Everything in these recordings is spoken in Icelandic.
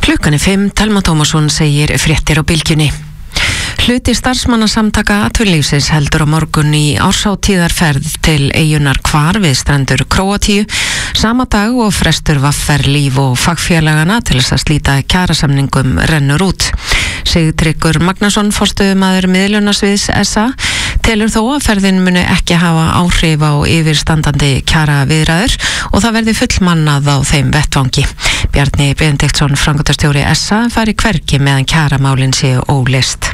Klukkan 5, Telma Tómasson segir fréttir á Bylgjunni. Hluti starfsmannasamtaka atvinnulífsins heldur á morgun í árshátíðarferð til eyjunar Hvar við strendur Króatíu sama dag og frestur VR Líf og fagfélagana til þess að slíta kjarasamningum rennur út. Sigtryggur Magnason, forstöðumaður miðlunarsviðs SA, telur þó að ferðin muni ekki hafa áhrif á yfirstandandi kjaraviðræður og það verði fullmannað á þeim vettvangi. Bjarni Benediktsson, framkvæmdastjóri SA, fari hvergi meðan kjaramálin séu óleyst.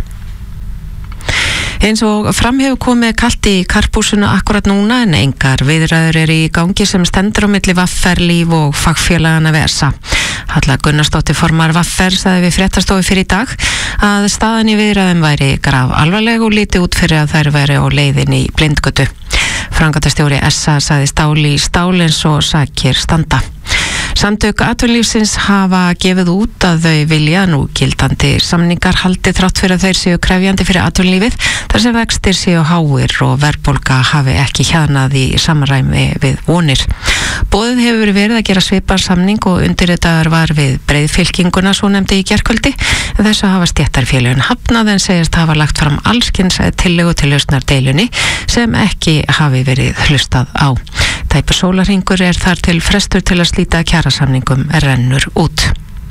Eins og fram hefur komið kalt í karphúsinu akkurat núna en engar viðræður eru í gangi sem stendur á milli VR Líf og fagfélagana við SA. Halla Gunnarsdóttir formar VR sagði við fréttastofu fyrir í dag að staðan í viðræðum væri graf alvarleg og lítið út fyrir að þær væri á leiðin í blindgötu. Framkvæmdastjóri SA sagði stál í stál eins og sakir standa. Samtök atvinnulífsins hafa gefið út að þau vilja nú gildandi samningar haldi þrátt fyrir að þeir séu krefjandi fyrir atvinnulífið þar sem vextir séu háir og verðbólga hafi ekki hjaðnað í samræmi við vonir. Boðið hefur verið að gera svipar samning og undirritaður var við breiðfylkinguna svo nefndi í gærkvöldi en þessu hafa stéttarfélögin hafnað en segist hafa lagt fram allskyns tillögu til lausnar deilunni sem ekki hafi verið hlustað á. Tæpur sólarhringur þar til frestur til að slíta kjarasamningum rennur út.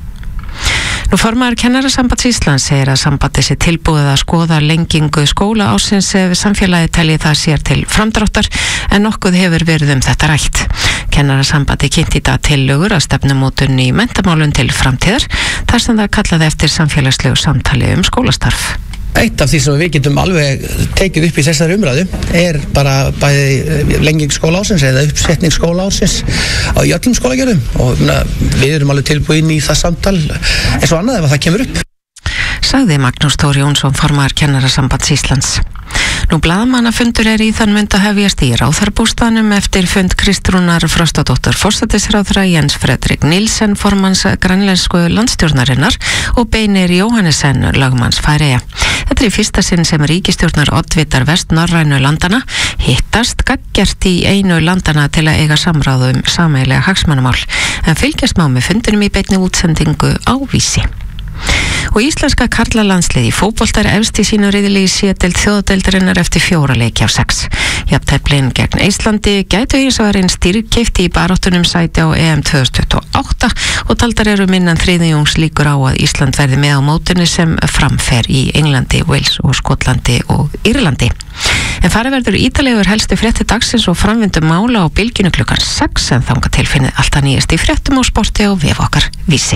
Nú formaður Kennarasambands Íslands segir að sambandið sé tilbúið að skoða lengingu skólaársins ef samfélagið telji það sér til framdráttar en nokkuð hefur verið þetta rætt. Kennarasambandið kynnti í dag tillögur að stefnumótun í menntamálum til framtíðar þar sem það kallaði eftir samfélagslegu samtali skólastarf. Eitt af því sem við getum alveg tekið upp í þessari umræðu bara bæði lenging skólaársins eða uppsetning skólaársins í öllum skólagjörðum og við erum alveg tilbúin í það samtal eins og annað ef það kemur upp. Sagði Magnús Þór Jónsson formaður Kennarasambands Íslands. Nú blaðamannafundur í þann mynd að hefjast í ráðherrabústaðnum eftir fund Kristrúnar Frostadóttur forsætisráðherra, Jens Fredrik Nielsen formanns grænlensku landstjórnarinnar og Beinir Jóhannesen lögmanns Færeyja. Þetta í fyrsta sinn sem ríkisstjórnar oddvitar vestnorrænu landana hittast gaggjart í einu landana til að eiga samráð sameiginlega hagsmunamál en fylgjast má með fundinum í beinni útsendingu á Vísi. Og íslenska karlalandslið í fótbolta efst í sínu riðli í C-deild þjóðadeildarinnar eftir 4 leiki af 6. Jafnteflin gegn Íslandi gætu hins vegar stýrkeypt í baráttunum sæti á EM 2028 og taldar eru minnan þriðjungs líkur á að Ísland verði með á mótinu sem framfer í Englandi, Wales og Skotlandi og Írlandi. En farið verður ítarlegur helstu fréttir dagsins og framvindu mála á Bylgjunni klukkan 6 en þangað til finnið alltaf nýjast í fréttum og sporti á vef okkar Vísi.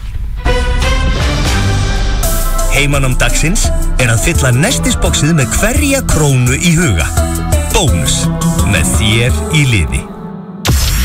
Heimanám dagsins að fylla nestisboxið með hverja krónu í huga. Bónus með þér í liði.